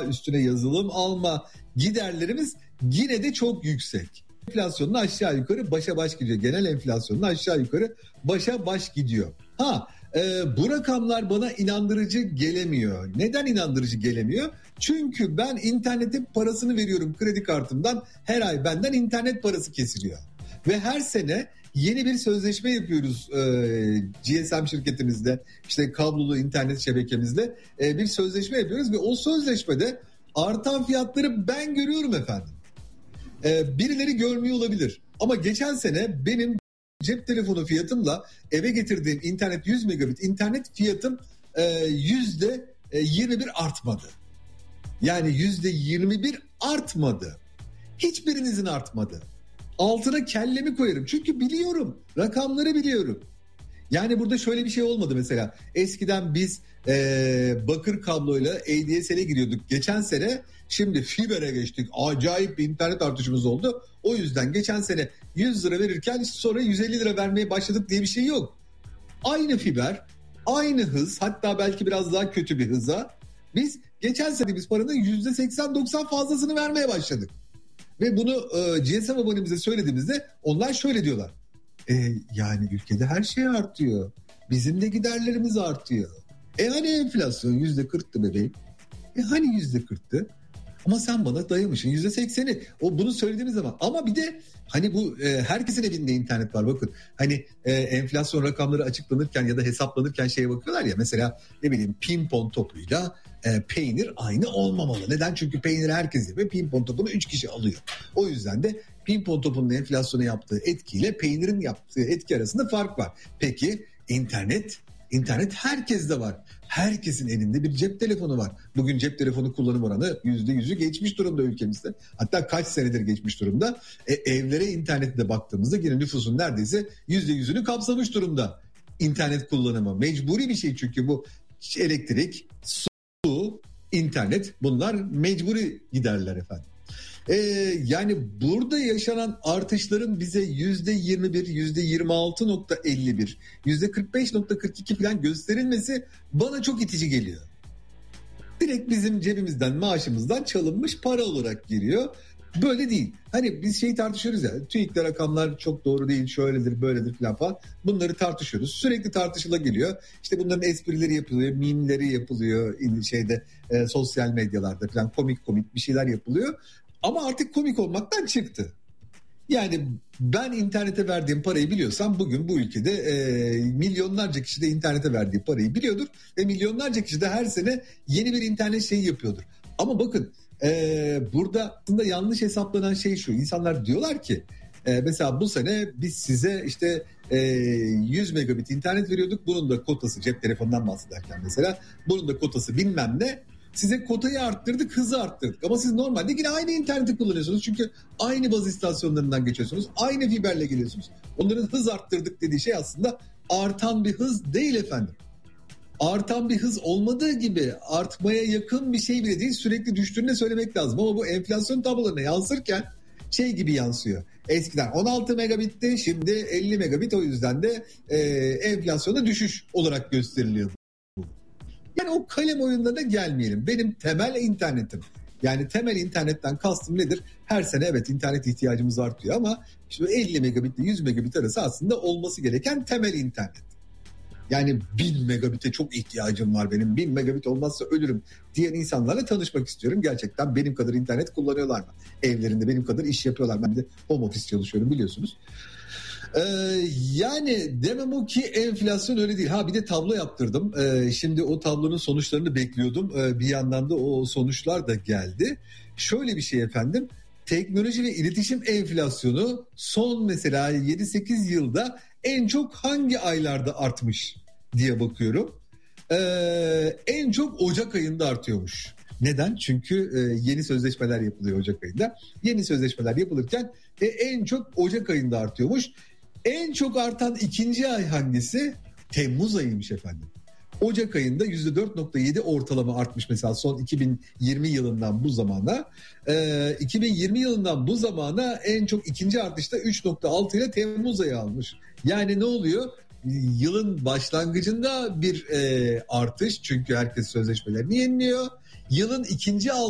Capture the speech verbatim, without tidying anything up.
alma, üstüne yazılım alma giderlerimiz yine de çok yüksek. Enflasyonun aşağı yukarı başa baş gidiyor. Genel enflasyonun aşağı yukarı başa baş gidiyor. Ha e, bu rakamlar bana inandırıcı gelemiyor. Neden inandırıcı gelemiyor? Çünkü ben internetin parasını veriyorum kredi kartımdan. Her ay benden internet parası kesiliyor. Ve her sene yeni bir sözleşme yapıyoruz e, G S M şirketimizle, işte kablolu internet şebekemizle e, bir sözleşme yapıyoruz ve o sözleşmede artan fiyatları ben görüyorum efendim. E, birileri görmüyor olabilir ama geçen sene benim cep telefonu fiyatımla eve getirdiğim internet yüz megabit internet fiyatım e, yüzde yirmi bir artmadı. Yani yüzde yirmi bir artmadı. Hiçbirinizin artmadı. Altına kellemi koyarım. Çünkü biliyorum. Rakamları biliyorum. Yani burada şöyle bir şey olmadı mesela. Eskiden biz ee, bakır kabloyla A D S L'e giriyorduk. Geçen sene şimdi fiber'e geçtik. Acayip bir internet artışımız oldu. O yüzden geçen sene yüz lira verirken sonra yüz elli lira vermeye başladık diye bir şey yok. Aynı fiber, aynı hız, hatta belki biraz daha kötü bir hıza biz geçen sene biz paranın yüzde seksen doksan fazlasını vermeye başladık. Ve bunu e, G S M abonemize söylediğimizde onlar şöyle diyorlar. E, yani ülkede her şey artıyor. Bizim de giderlerimiz artıyor. E hani enflasyon yüzde kırktı bebeğim. E hani yüzde kırktı. Ama sen bana dayamışsın yüzde sekseni. O bunu söylediğimiz zaman. Ama bir de hani bu e, herkesin evinde internet var bakın. Hani e, enflasyon rakamları açıklanırken ya da hesaplanırken şeye bakıyorlar ya. Mesela ne bileyim pimpon topuyla e, peynir aynı olmamalı. Neden? Çünkü peyniri herkes yapıyor. Pimpon topunu üç kişi alıyor. O yüzden de pimpon topunun enflasyona yaptığı etkiyle peynirin yaptığı etki arasında fark var. Peki internet? İnternet herkeste var. Herkesin elinde bir cep telefonu var. Bugün cep telefonu kullanım oranı yüzde yüzü geçmiş durumda ülkemizde. Hatta kaç senedir geçmiş durumda. E, evlere internette baktığımızda yine nüfusun neredeyse yüzde yüzünü kapsamış durumda. İnternet kullanımı mecburi bir şey çünkü bu elektrik, su, internet bunlar mecburi giderler efendim. Ee, yani burada yaşanan artışların bize yüzde yirmi bir, yüzde yirmi altı nokta elli bir, yüzde kırk beş nokta kırk iki falan gösterilmesi bana çok itici geliyor. Direkt bizim cebimizden, maaşımızdan çalınmış para olarak giriyor. Böyle değil. Hani biz şeyi tartışıyoruz ya, TÜİK'te rakamlar çok doğru değil, şöyledir, böyledir falan falan. Bunları tartışıyoruz. Sürekli tartışıla geliyor. İşte bunların esprileri yapılıyor, mimleri yapılıyor şeyde e, sosyal medyalarda falan komik komik bir şeyler yapılıyor. Ama artık komik olmaktan çıktı. Yani ben internete verdiğim parayı biliyorsam bugün bu ülkede e, milyonlarca kişi de internete verdiği parayı biliyordur. Ve milyonlarca kişi de her sene yeni bir internet şeyi yapıyordur. Ama bakın e, burada aslında yanlış hesaplanan şey şu. İnsanlar diyorlar ki e, mesela bu sene biz size işte e, yüz megabit internet veriyorduk. Bunun da kotası cep telefonundan bahsederken mesela bunun da kotası bilmem ne. Size kotayı arttırdık, hızı arttırdık. Ama siz normalde yine aynı interneti kullanıyorsunuz. Çünkü aynı baz istasyonlarından geçiyorsunuz. Aynı fiberle geliyorsunuz. Onların hız arttırdık dediği şey aslında artan bir hız değil efendim. Artan bir hız olmadığı gibi artmaya yakın bir şey bile değil. Sürekli düştüğünü söylemek lazım. Ama bu enflasyon tablolarına yansırken şey gibi yansıyor. Eskiden on altı megabitti, şimdi elli megabit, o yüzden de e, enflasyona düşüş olarak gösteriliyor. Yani o kalem oyunlarına gelmeyelim. Benim temel internetim. Yani temel internetten kastım nedir? Her sene evet internet ihtiyacımız artıyor ama işte elli megabit ile yüz megabit arası aslında olması gereken temel internet. Yani bin megabite çok ihtiyacım var benim. bin megabit olmazsa ölürüm diyen insanlarla tanışmak istiyorum. Gerçekten benim kadar internet kullanıyorlar mı? Evlerinde benim kadar iş yapıyorlar. Ben de home office çalışıyorum biliyorsunuz. Ee, yani demem o ki enflasyon öyle değil. Ha bir de tablo yaptırdım. Ee, şimdi o tablonun sonuçlarını bekliyordum. Ee, bir yandan da o sonuçlar da geldi. Şöyle bir şey efendim. Teknoloji ve iletişim enflasyonu son mesela yedi sekiz yılda en çok hangi aylarda artmış diye bakıyorum. Ee, en çok Ocak ayında artıyormuş. Neden? Çünkü e, yeni sözleşmeler yapılıyor Ocak ayında. Yeni sözleşmeler yapılırken e, en çok Ocak ayında artıyormuş. En çok artan ikinci ay hangisi? Temmuz ayıymış efendim. Ocak ayında yüzde dört nokta yedi ortalama artmış mesela son iki bin yirmi yılından bu zamana. Ee, iki bin yirmi yılından bu zamana en çok ikinci artışta üç nokta altı ile Temmuz ayı almış. Yani ne oluyor? Yılın başlangıcında bir e, artış çünkü herkes sözleşmelerini yeniliyor. Yılın ikinci